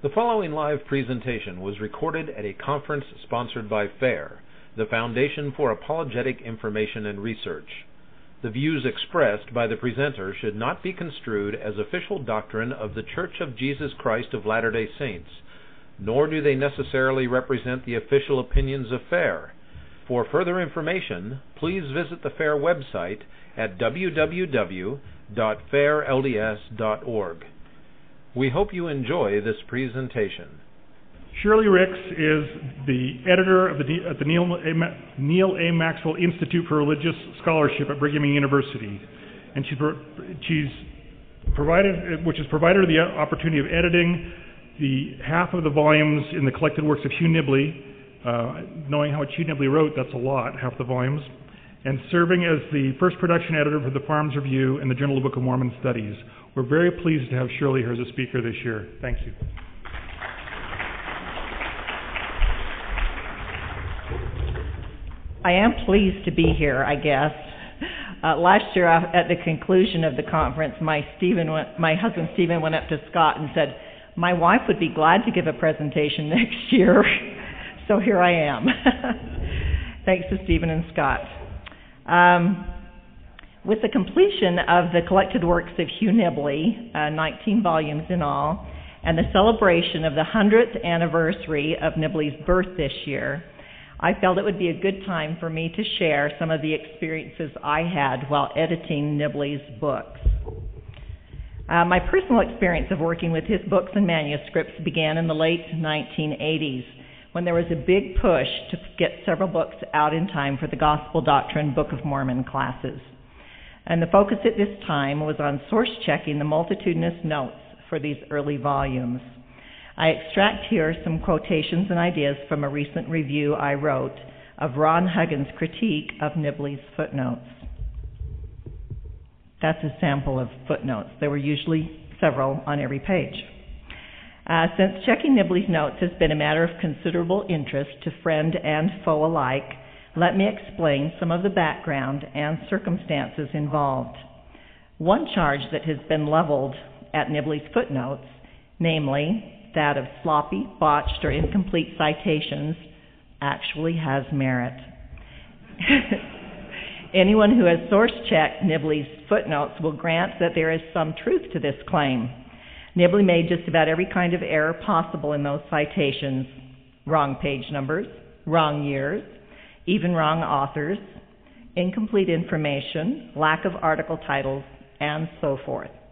The following live presentation was recorded at a conference sponsored by FAIR, the Foundation for Apologetic Information and Research. The views expressed by the presenter should not be construed as official doctrine of the Church of Jesus Christ of Latter-day Saints, nor do they necessarily represent the official opinions of FAIR. For further information, please visit the FAIR website at www.fairlds.org. We hope you enjoy this presentation. Shirley Ricks is the editor of the Neal A. Maxwell Institute for Religious Scholarship at Brigham Young University, and she's provided her the opportunity of editing the half of the volumes in the collected works of Hugh Nibley. Knowing how much Hugh Nibley wrote, that's a lot, half the volumes, and serving as the first production editor for the Farms Review and the Journal of the Book of Mormon Studies. We're very pleased to have Shirley here as a speaker this year. Thank you. I am pleased to be here, I guess. Last year, at the conclusion of the conference, my husband Stephen went up to Scott and said, "My wife would be glad to give a presentation next year." So here I am. Thanks to Stephen and Scott. With the completion of the collected works of Hugh Nibley, 19 volumes in all, and the celebration of the 100th anniversary of Nibley's birth this year, I felt it would be a good time for me to share some of the experiences I had while editing Nibley's books. My personal experience of working with his books and manuscripts began in the late 1980s, when there was a big push to get several books out in time for the Gospel Doctrine Book of Mormon classes. And the focus at this time was on source-checking the multitudinous notes for these early volumes. I extract here some quotations and ideas from a recent review I wrote of Ron Huggins' critique of Nibley's footnotes. That's a sample of footnotes. There were usually several on every page. Since checking Nibley's notes has been a matter of considerable interest to friend and foe alike, let me explain some of the background and circumstances involved. One charge that has been leveled at Nibley's footnotes, namely that of sloppy, botched, or incomplete citations, actually has merit. Anyone who has source-checked Nibley's footnotes will grant that there is some truth to this claim. Nibley made just about every kind of error possible in those citations: wrong page numbers, wrong years, even wrong authors, incomplete information, lack of article titles, and so forth.